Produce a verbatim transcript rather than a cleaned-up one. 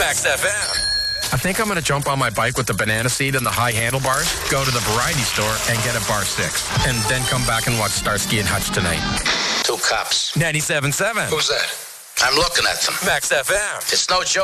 Max F M. I think I'm going to jump on my bike with the banana seat and the high handlebars, go to the variety store, and get a bar six. And then come back and watch Starsky and Hutch tonight. Two cops. ninety-seven point seven. Who's that? I'm looking at them. Max F M. It's no joke.